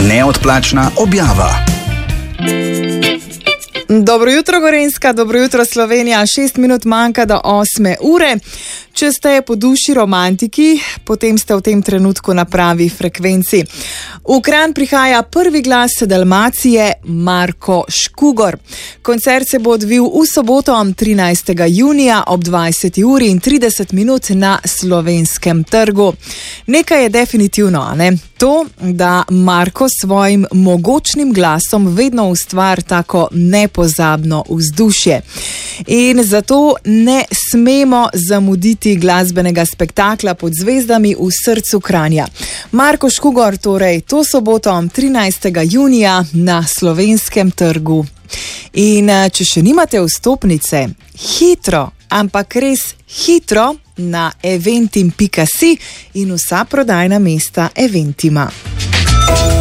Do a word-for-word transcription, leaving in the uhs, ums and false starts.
Neodplačna objava. Dobro jutro, Gorenjska, dobro jutro, Slovenija. Šest minut manjka do osme ure. Če ste po duši romantiki, potem ste v tem trenutku na pravi frekvenci. V Kranj prihaja prvi glas Dalmacije, Marko Škugor. Koncert se bo odvil v soboto, trinajstega junija ob dvajseti uri in trideset minut na Slovenskem trgu. Nekaj je definitivno, a ne? To, da Marko s svojim mogočnim glasom vedno ustvari tako nepozabno vzdušje. In zato ne smemo zamuditi glasbenega spektakla Pod zvezdami v srcu Kranja. Marko Škugor torej to soboto, trinajstega junija na Slovenskem trgu. In če še nimate vstopnice, hitro, ampak res hitro na eventim pika si in vsa prodajna mesta Eventima.